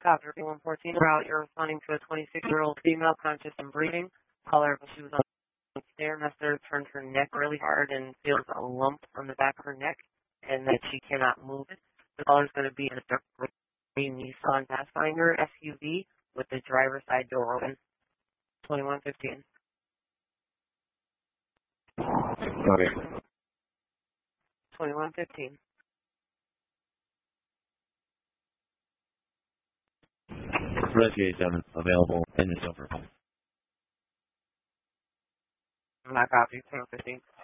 Copter 114 route, you're responding to a 26-year-old female conscious and breathing. Caller, she was on the stairmaster, turned her neck really hard and feels a lump on the back of her neck and that she cannot move it. The caller's going to be in a dark green Nissan Pathfinder SUV with the driver's side door open. 2115. Okay. 2115. Rescue 7 available in the silver. My copy, 2115.